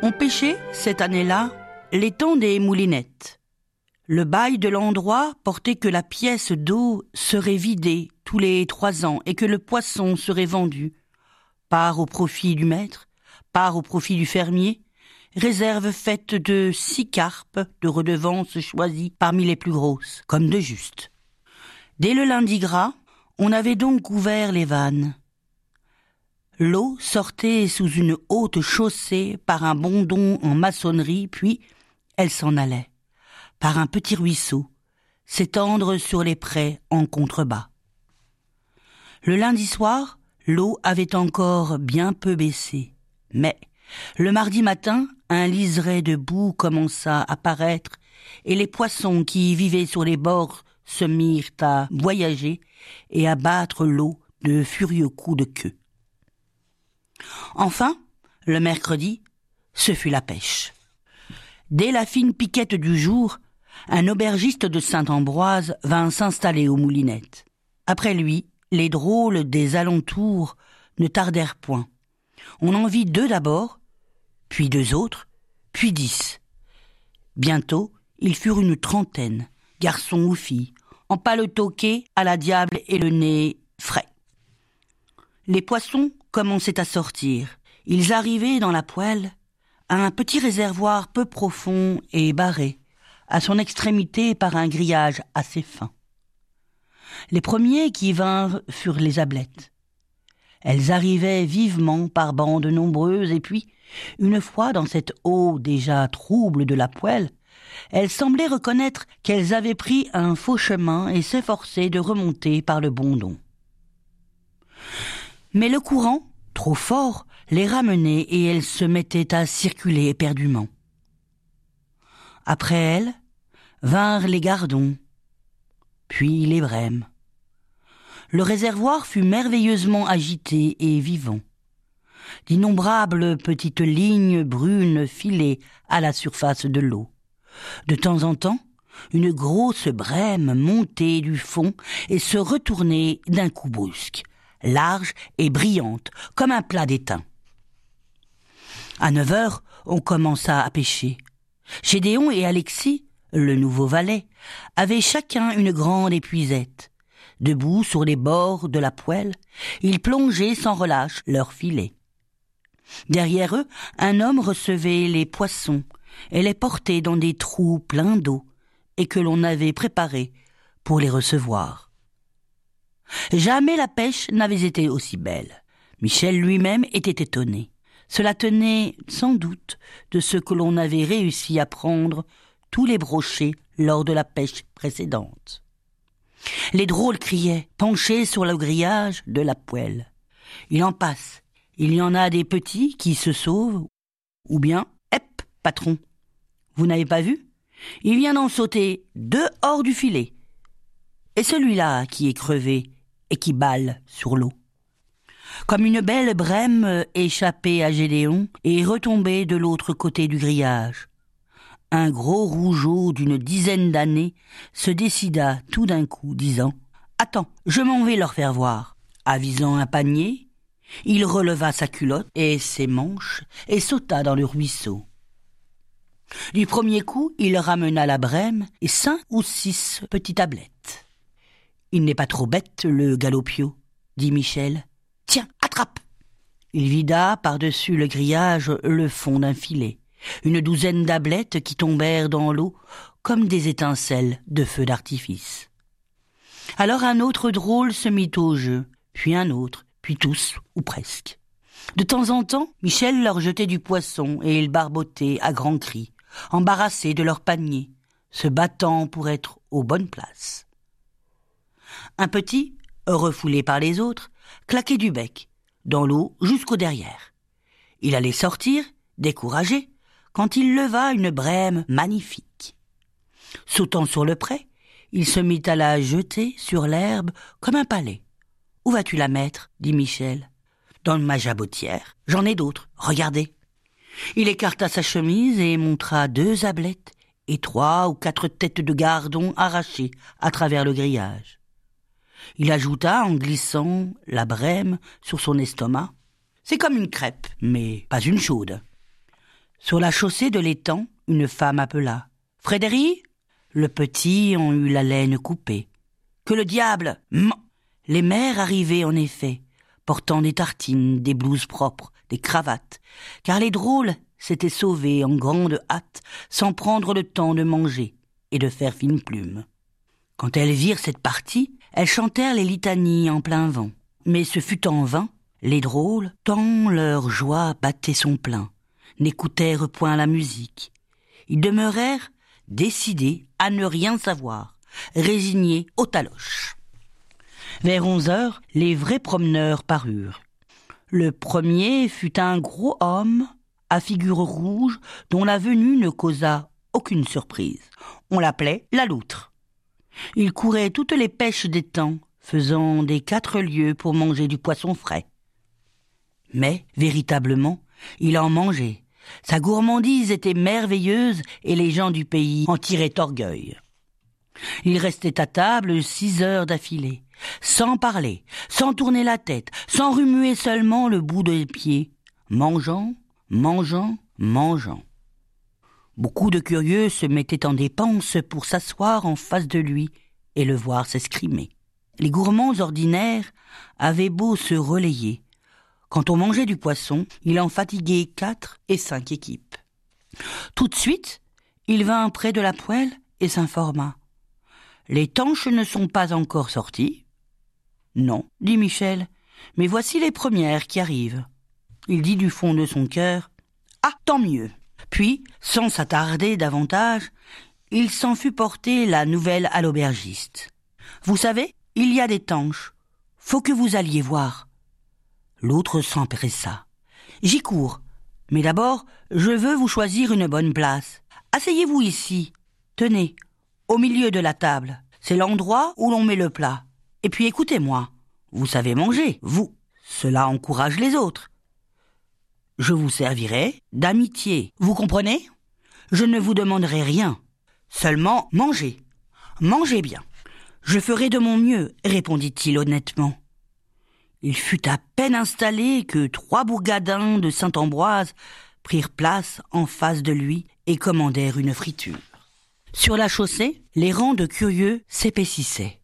On pêchait, cette année-là, l'étang des Moulinettes. Le bail de l'endroit portait que la pièce d'eau serait vidée tous les 3 ans et que le poisson serait vendu, part au profit du maître, part au profit du fermier, réserve faite de 6 carpes de redevances choisies parmi les plus grosses, comme de juste. Dès le lundi gras, on avait donc ouvert les vannes. L'eau sortait sous une haute chaussée par un bondon en maçonnerie, puis elle s'en allait, par un petit ruisseau, s'étendre sur les prés en contrebas. Le lundi soir, l'eau avait encore bien peu baissé, mais le mardi matin, un liseré de boue commença à paraître et les poissons qui y vivaient sur les bords se mirent à voyager et à battre l'eau de furieux coups de queue. Enfin, le mercredi, ce fut la pêche. Dès la fine piquette du jour, un aubergiste de Saint-Ambroise vint s'installer aux Moulinettes. Après lui, les drôles des alentours ne tardèrent point. On en vit 2 d'abord, puis 2 autres, puis 10. Bientôt, ils furent une 30aine, garçons ou filles, empaletoqués à la diable et le nez frais. Les poissons commençaient à sortir. Ils arrivaient dans la poêle à un petit réservoir peu profond et barré, à son extrémité par un grillage assez fin. Les premiers qui vinrent furent les ablettes. Elles arrivaient vivement par bandes nombreuses et puis, une fois dans cette eau déjà trouble de la poêle, elles semblaient reconnaître qu'elles avaient pris un faux chemin et s'efforçaient de remonter par le bondon. Mais le courant, trop fort, les ramenait et elles se mettaient à circuler éperdument. Après elles, vinrent les gardons, puis les brèmes. Le réservoir fut merveilleusement agité et vivant. D'innombrables petites lignes brunes filaient à la surface de l'eau. De temps en temps, une grosse brème montait du fond et se retournait d'un coup brusque, large et brillante, comme un plat d'étain. À 9 heures, on commença à pêcher. Gédéon et Alexis, le nouveau valet, avaient chacun une grande épuisette. Debout sur les bords de la poêle, ils plongeaient sans relâche leurs filets. Derrière eux, un homme recevait les poissons et les portait dans des trous pleins d'eau et que l'on avait préparés pour les recevoir. Jamais la pêche n'avait été aussi belle. Michel lui-même était étonné. Cela tenait sans doute de ce que l'on avait réussi à prendre tous les brochets lors de la pêche précédente. Les drôles criaient, penchés sur le grillage de la poêle. Il en passe. Il y en a des petits qui se sauvent, ou bien, hep, patron, vous n'avez pas vu? Il vient d'en sauter 2 hors du filet. Et celui-là qui est crevé et qui bâle sur l'eau. Comme une belle brème échappée à Gédéon et retombée de l'autre côté du grillage. Un gros rougeau d'une 10aine d'années se décida tout d'un coup, disant « Attends, je m'en vais leur faire voir ». Avisant un panier, il releva sa culotte et ses manches et sauta dans le ruisseau. Du premier coup, il ramena la brème et 5 ou 6 petites tablettes. « Il n'est pas trop bête, le galopio », dit Michel. « Tiens, attrape !» Il vida par-dessus le grillage le fond d'un filet. Une 12aine d'ablettes qui tombèrent dans l'eau comme des étincelles de feux d'artifice. Alors un autre drôle se mit au jeu, puis un autre, puis tous, ou presque. De temps en temps, Michel leur jetait du poisson et ils barbotaient à grands cris, embarrassés de leur panier, se battant pour être aux bonnes places. Un petit, refoulé par les autres, claquait du bec, dans l'eau jusqu'au derrière. Il allait sortir, découragé, quand il leva une brème magnifique. Sautant sur le pré, il se mit à la jeter sur l'herbe comme un palet. « Où vas-tu la mettre ?» dit Michel. « Dans ma jabotière. J'en ai d'autres. Regardez. » Il écarta sa chemise et montra 2 ablettes et 3 ou 4 têtes de gardons arrachées à travers le grillage. Il ajouta en glissant la brème sur son estomac. « C'est comme une crêpe, mais pas une chaude. » Sur la chaussée de l'étang, une femme appela. « Frédéric ?» Le petit en eut la laine coupée. « Que le diable !» Les mères arrivaient en effet, portant des tartines, des blouses propres, des cravates, car les drôles s'étaient sauvés en grande hâte, sans prendre le temps de manger et de faire fine plume. Quand elles virent cette partie, elles chantèrent les litanies en plein vent. Mais ce fut en vain, les drôles, tant leur joie battait son plein, n'écoutèrent point la musique. Ils demeurèrent décidés à ne rien savoir, résignés aux taloches. Vers 11 heures, les vrais promeneurs parurent. Le premier fut un gros homme à figure rouge dont la venue ne causa aucune surprise. On l'appelait la loutre. Il courait toutes les pêches des temps, faisant des 4 lieues pour manger du poisson frais. Mais, véritablement, il en mangeait. Sa gourmandise était merveilleuse et les gens du pays en tiraient orgueil. Il restait à table 6 heures d'affilée, sans parler, sans tourner la tête, sans remuer seulement le bout des pieds, mangeant, mangeant, mangeant. Beaucoup de curieux se mettaient en dépense pour s'asseoir en face de lui et le voir s'escrimer. Les gourmands ordinaires avaient beau se relayer. Quand on mangeait du poisson, il en fatiguait 4 et 5 équipes. Tout de suite, il vint près de la poêle et s'informa. « Les tanches ne sont pas encore sorties ?»« Non, dit Michel, mais voici les premières qui arrivent. » Il dit du fond de son cœur « Ah, tant mieux !» Puis, sans s'attarder davantage, il s'en fut porter la nouvelle à l'aubergiste. « Vous savez, il y a des tanches. Faut que vous alliez voir. » L'autre s'empressa. « J'y cours. Mais d'abord, je veux vous choisir une bonne place. Asseyez-vous ici. Tenez, au milieu de la table. C'est l'endroit où l'on met le plat. Et puis écoutez-moi. Vous savez manger, vous. Cela encourage les autres. Je vous servirai d'amitié. Vous comprenez ? Je ne vous demanderai rien. Seulement mangez. Mangez bien. Je ferai de mon mieux, répondit-il honnêtement. Il fut à peine installé que 3 bourgadins de Saint-Ambroise prirent place en face de lui et commandèrent une friture. Sur la chaussée, les rangs de curieux s'épaississaient.